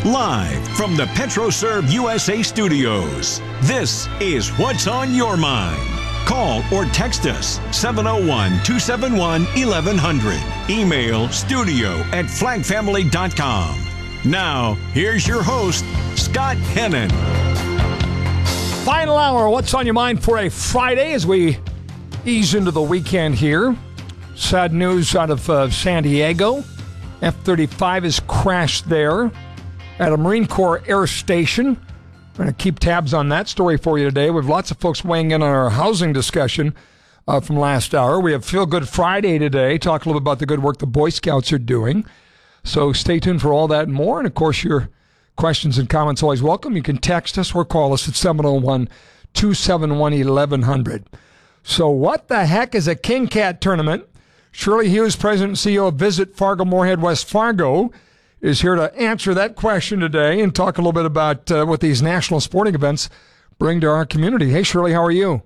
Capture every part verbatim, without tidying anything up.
Live from the PetroServe U S A studios, this is What's on Your Mind. Call or text us seven oh one, two seven one, eleven hundred. Email studio at flag family dot com. Now, here's your host, Scott Hennon. Final hour, What's on Your Mind for a Friday as we ease into the weekend here. Sad news out of uh, San Diego. F thirty-five has crashed there at a Marine Corps Air Station. We're going to keep tabs on that story for you today. We have lots of folks weighing in on our housing discussion uh, from last hour. We have Feel Good Friday today. Talk a little bit about the good work the Boy Scouts are doing. So stay tuned for all that and more. And, of course, your questions and comments always welcome. You can text us or call us at seven oh one, two seven one, eleven hundred. So what the heck is a King Cat tournament? Shirley Hughes, President and C E O of Visit Fargo-Moorhead, West Fargo, is here to answer that question today and talk a little bit about uh, what these national sporting events bring to our community. Hey, Shirley, how are you?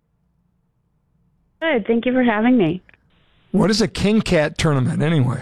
Good. Thank you for having me. What is a King Cat tournament anyway?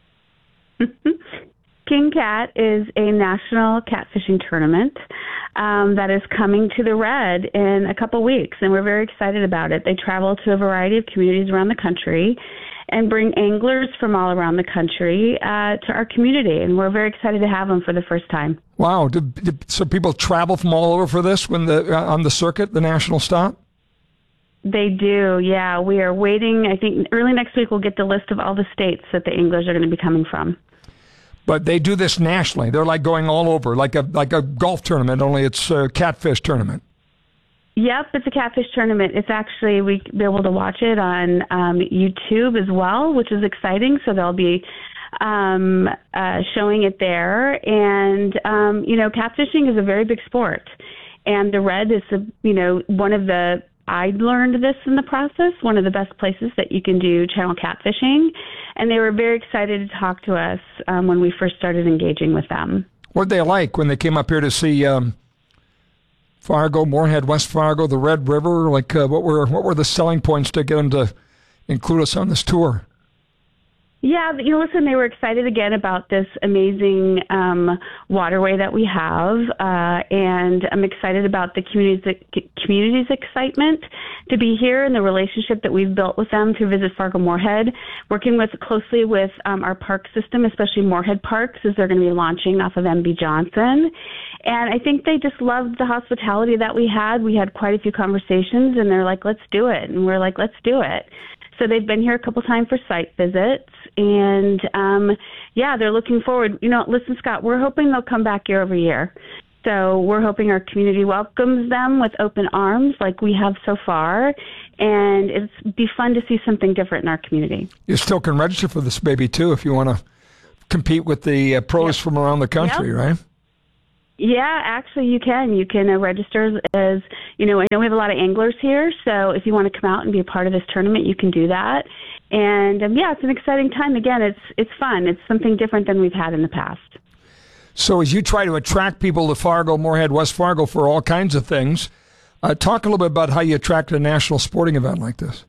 King Cat is a national catfishing tournament um, that is coming to the Red in a couple weeks, and we're very excited about it. They travel to a variety of communities around the country and bring anglers from all around the country uh, to our community, and we're very excited to have them for the first time. Wow! Do, do, so people travel from all over for this when the uh, on the circuit, the national stop? They do, yeah. We are waiting. I think early next week we'll get the list of all the states that the anglers are going to be coming from. But they do this nationally. They're like going all over, like a like a golf tournament, only it's a catfish tournament. Yep, it's a catfish tournament. It's actually, we'll be able to watch it on um, YouTube as well, which is exciting. So they'll be um, uh, showing it there. And, um, you know, catfishing is a very big sport. And the Red is, a, you know, one of the, I learned this in the process, one of the best places that you can do channel catfishing. And they were very excited to talk to us um, when we first started engaging with them. What did they like when they came up here to see um, Fargo, Moorhead, West Fargo, the Red River? Like, uh, what were what were the selling points to get them to include us on this tour? Yeah, you know, listen, they were excited again about this amazing um, waterway that we have, uh, and I'm excited about the community's, community's excitement to be here and the relationship that we've built with them through Visit Fargo-Moorhead, working with closely with um, our park system, especially Moorhead Parks, as they're going to be launching off of M B Johnson. And I think they just loved the hospitality that we had. We had quite a few conversations, and they're like, let's do it. And we're like, let's do it. So they've been here a couple times for site visits, and um, yeah, they're looking forward. You know, listen, Scott, we're hoping they'll come back year over year. So we're hoping our community welcomes them with open arms like we have so far, and it's be fun to see something different in our community. You still can register for this baby, too, if you want to compete with the uh, pros yep. from around the country, yep. right? Yeah, actually you can. You can uh, register as, you know, I know we have a lot of anglers here, so if you want to come out and be a part of this tournament, you can do that. And um, yeah, it's an exciting time. Again, it's it's fun. It's something different than we've had in the past. So as you try to attract people to Fargo, Moorhead, West Fargo for all kinds of things, uh, talk a little bit about how you attract a national sporting event like this.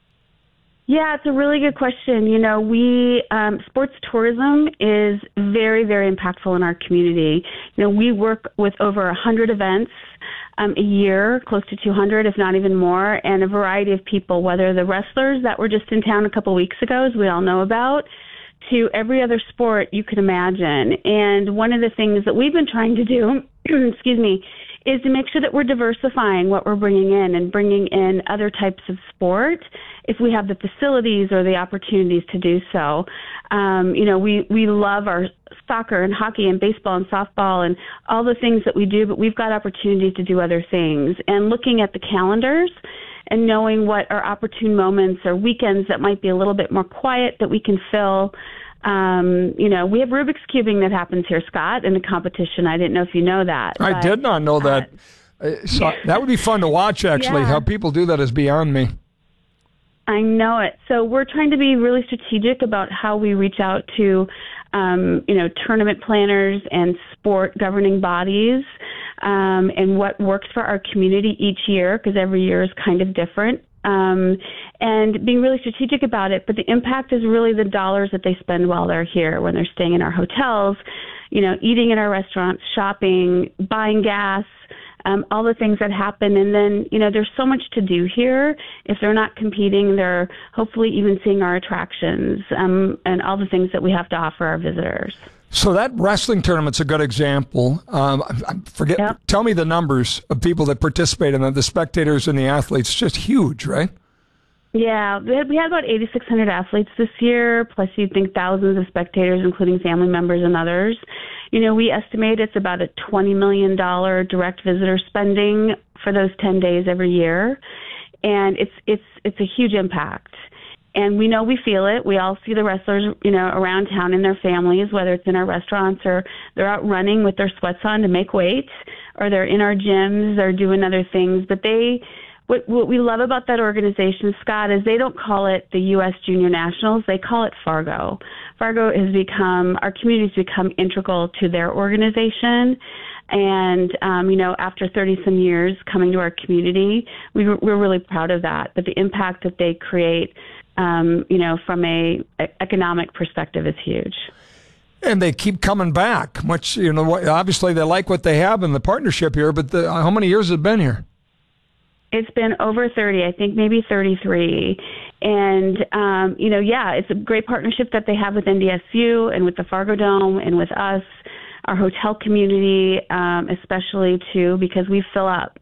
Yeah, it's a really good question. You know, we, um, sports tourism is very, very impactful in our community. You know, we work with over one hundred events um, a year, close to two hundred, if not even more, and a variety of people, whether the wrestlers that were just in town a couple weeks ago, as we all know about, to every other sport you could imagine. And one of the things that we've been trying to do, excuse me, is to make sure that we're diversifying what we're bringing in and bringing in other types of sport if we have the facilities or the opportunities to do so. Um, you know, we, we love our soccer and hockey and baseball and softball and all the things that we do, but we've got opportunities to do other things. And looking at the calendars and knowing what are opportune moments or weekends that might be a little bit more quiet that we can fill. Um, you know, we have Rubik's Cubing that happens here, Scott, in the competition. I didn't know if you know that. I but, did not know that. Uh, so yeah. That would be fun to watch, actually. Yeah. How people do that is beyond me. I know it. So we're trying to be really strategic about how we reach out to, um, you know, tournament planners and sport governing bodies um, and what works for our community each year, because every year is kind of different. Um, and being really strategic about it. But the impact is really the dollars that they spend while they're here, when they're staying in our hotels, you know, eating in our restaurants, shopping, buying gas, um, all the things that happen. And then, you know, there's so much to do here. If they're not competing, they're hopefully even seeing our attractions um, and all the things that we have to offer our visitors. So that wrestling tournament's a good example. Um, I forget. Yep. Tell me the numbers of people that participate in it, the spectators and the athletes. Just huge, right? Yeah, we had, we had about eighty-six hundred athletes this year, plus you'd think thousands of spectators, including family members and others. You know, we estimate it's about a twenty million dollars direct visitor spending for those ten days every year. And it's it's it's a huge impact. And we know we feel it. We all see the wrestlers, you know, around town and their families, whether it's in our restaurants or they're out running with their sweats on to make weight, or they're in our gyms or doing other things. But they, what, what we love about that organization, Scott, is they don't call it the U S Junior Nationals. They call it Fargo. Fargo has become, our community's become integral to their organization. And, um, you know, after thirty-some years coming to our community, we, we're really proud of that. But the impact that they create, um, you know, from a, a economic perspective is huge. And they keep coming back, which, you know, obviously they like what they have in the partnership here, but the, how many years has it been here? It's been over thirty, I think maybe thirty-three. And, um, you know, yeah, it's a great partnership that they have with N D S U and with the Fargo Dome and with us, our hotel community, um, especially too, because we fill up.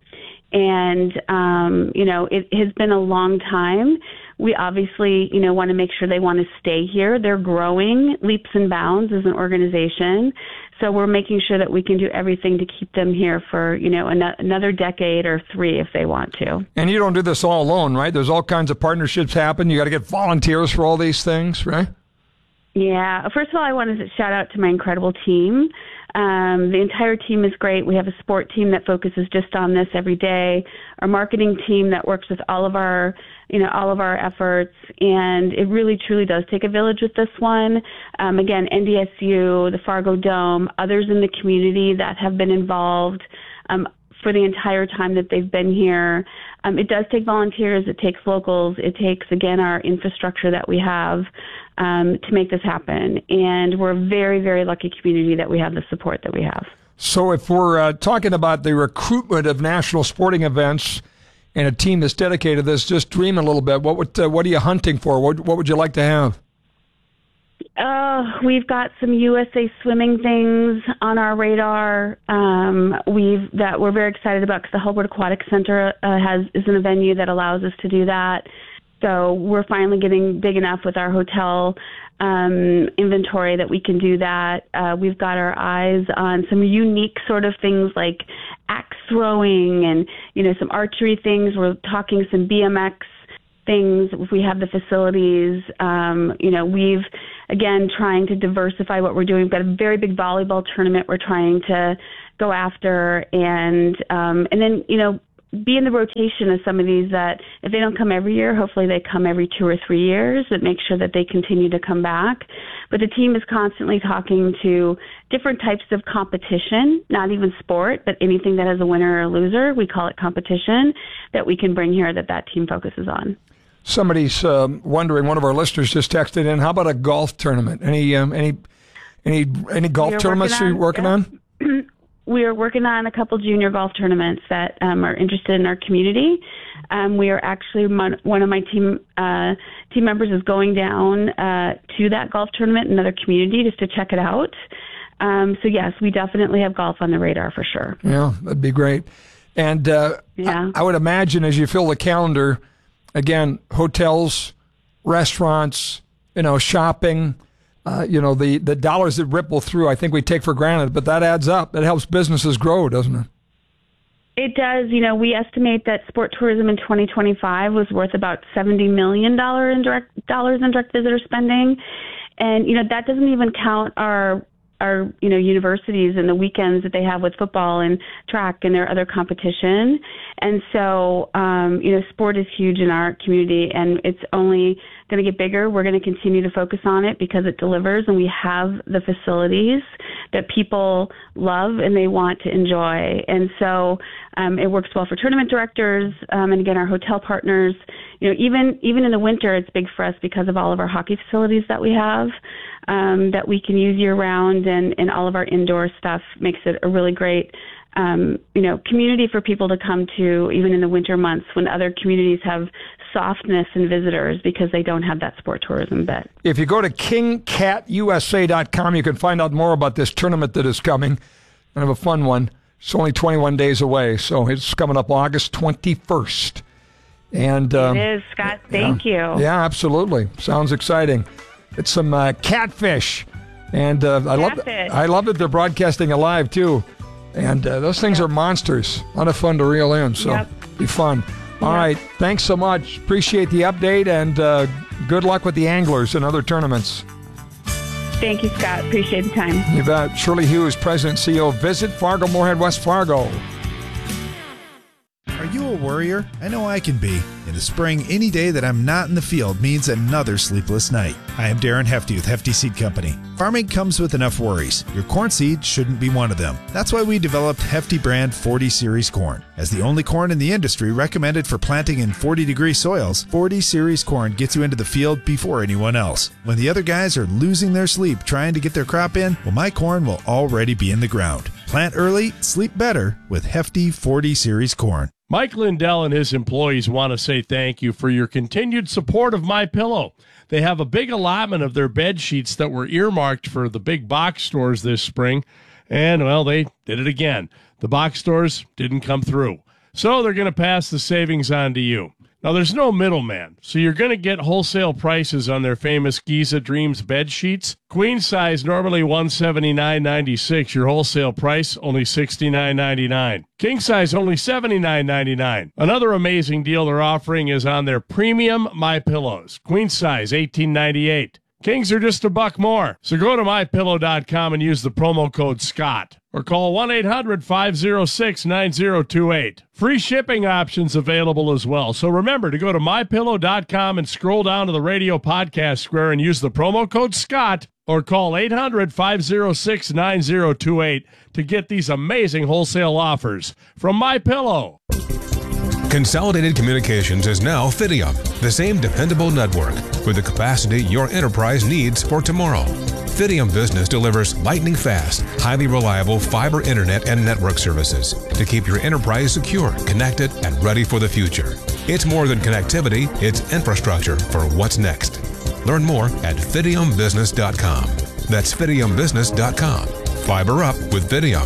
And, um, you know, it has been a long time. We obviously, you know, want to make sure they want to stay here. They're growing leaps and bounds as an organization. So we're making sure that we can do everything to keep them here for, you know, an- another decade or three if they want to. And you don't do this all alone, right? There's all kinds of partnerships happen. You got to get volunteers for all these things, right? Yeah. First of all, I wanted to shout out to my incredible team. Um, the entire team is great. We have a sport team that focuses just on this every day. Our marketing team that works with all of our, you know, all of our efforts. And it really, truly does take a village with this one. Um, again, N D S U, the Fargo Dome, others in the community that have been involved um, for the entire time that they've been here. Um, it does take volunteers. It takes locals. It takes, again, our infrastructure that we have um, to make this happen. And we're a very, very lucky community that we have the support that we have. So if we're uh, talking about the recruitment of national sporting events and a team that's dedicated to this, just dream a little bit. What would, uh, what are you hunting for? What, what would you like to have? Uh, we've got some U S A swimming things on our radar. Um, we've that we're very excited about because the Hubbard Aquatic Center uh, has is in a venue that allows us to do that. So we're finally getting big enough with our hotel um, inventory that we can do that. Uh, we've got our eyes on some unique sort of things like axe throwing and, you know, some archery things. We're talking some B M X things if we have the facilities. Um, you know, we've, again, trying to diversify what we're doing. We've got a very big volleyball tournament we're trying to go after. And, um, and then, you know, be in the rotation of some of these that if they don't come every year, hopefully they come every two or three years, that make sure that they continue to come back. But the team is constantly talking to different types of competition, not even sport, but anything that has a winner or a loser. We call it competition that we can bring here that that team focuses on. Somebody's um, wondering, one of our listeners just texted in, how about a golf tournament? Any um, any any any golf tournaments you're working on? We are working on a couple junior golf tournaments that um, are interested in our community. Um, we are actually, one of my team uh, team members is going down uh, to that golf tournament in another community just to check it out. Um, so, yes, we definitely have golf on the radar for sure. Yeah, that'd be great. And uh, yeah. I, I would imagine as you fill the calendar, again, hotels, restaurants, you know, shopping, Uh, you know, the, the dollars that ripple through, I think we take for granted, but that adds up. It helps businesses grow, doesn't it? It does. You know, we estimate that sport tourism in twenty twenty-five was worth about seventy million dollars in direct dollars in direct visitor spending. And, you know, that doesn't even count our our, you know, universities and the weekends that they have with football and track and their other competition. And so, um, you know, sport is huge in our community, and it's only going to get bigger. We're going to continue to focus on it because it delivers, and we have the facilities that people love and they want to enjoy. And so um, it works well for tournament directors um, and, again, our hotel partners. You know, even even in the winter, it's big for us because of all of our hockey facilities that we have um, that we can use year-round, and, and all of our indoor stuff makes it a really great Um, you know, community for people to come to, even in the winter months when other communities have softness in visitors because they don't have that sport tourism bit. If you go to king cat u s a dot com, you can find out more about this tournament that is coming. Kind of a fun one. It's only twenty-one days away, so it's coming up August twenty-first. And um, it is, Scott. Thank yeah, you. Yeah, absolutely. Sounds exciting. It's some uh, catfish, and uh, I love I love that they're broadcasting alive too. And uh, those things yep. are monsters. A lot of fun to reel in, so yep. be fun. All yep. right, thanks so much. Appreciate the update, and uh, good luck with the anglers and other tournaments. Thank you, Scott. Appreciate the time. You bet. Shirley Hughes, President and C E O, Visit Fargo Moorhead, West Fargo. Are you a worrier? I know I can be. In the spring, any day that I'm not in the field means another sleepless night. I am Darren Hefty with Hefty Seed Company. Farming comes with enough worries. Your corn seed shouldn't be one of them. That's why we developed Hefty brand forty series corn. As the only corn in the industry recommended for planting in forty degree soils, forty series corn gets you into the field before anyone else. When the other guys are losing their sleep trying to get their crop in, well, my corn will already be in the ground. Plant early, sleep better with Hefty forty series corn. Mike Lindell and his employees want to say thank you for your continued support of MyPillow. They have a big allotment of their bed sheets that were earmarked for the big box stores this spring, and, well, they did it again. The box stores didn't come through, so they're going to pass the savings on to you. Now, there's no middleman, so you're going to get wholesale prices on their famous Giza Dreams bed sheets. Queen size, normally one hundred seventy-nine dollars and ninety-six cents. Your wholesale price, only sixty-nine dollars and ninety-nine cents. King size, only seventy-nine dollars and ninety-nine cents. Another amazing deal they're offering is on their premium MyPillows. Queen size, eighteen dollars and ninety-eight cents. Kings are just a buck more. So go to my pillow dot com and use the promo code SCOTT. Or call one eight hundred five oh six nine oh two eight. Free shipping options available as well. So remember to go to my pillow dot com and scroll down to the radio podcast square and use the promo code SCOTT, or call eight hundred five oh six nine oh two eight to get these amazing wholesale offers from MyPillow. Consolidated Communications is now Fidium, the same dependable network with the capacity your enterprise needs for tomorrow. Fidium Business delivers lightning-fast, highly reliable fiber internet and network services to keep your enterprise secure, connected, and ready for the future. It's more than connectivity, it's infrastructure for what's next. Learn more at fidium business dot com. That's fidium business dot com. Fiber up with Fidium.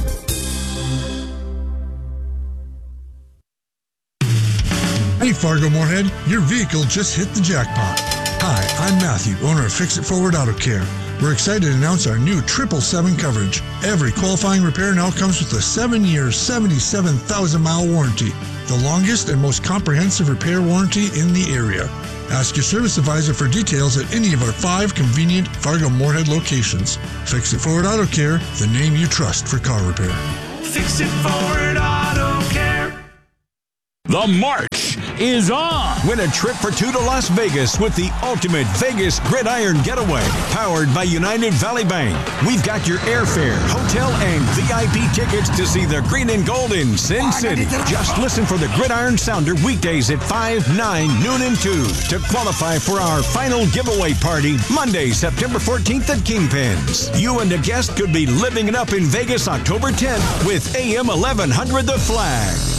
Hey Fargo Moorhead, your vehicle just hit the jackpot. Hi, I'm Matthew, owner of Fix It Forward Auto Care. We're excited to announce our new triple seven coverage. Every qualifying repair now comes with a seven-year, seventy-seven thousand mile warranty, the longest and most comprehensive repair warranty in the area. Ask your service advisor for details at any of our five convenient Fargo Moorhead locations. Fix It Forward Auto Care, the name you trust for car repair. Fix It Forward Auto Care. The march is on. Win a trip for two to Las Vegas with the ultimate Vegas Gridiron Getaway, powered by United Valley Bank. We've got your airfare, hotel, and V I P tickets to see the green and gold in Sin City. Just listen for the Gridiron Sounder weekdays at five, nine, noon, and two to qualify for our final giveaway party Monday, September fourteenth at Kingpins. You and a guest could be living it up in Vegas October tenth with A M eleven hundred The Flag.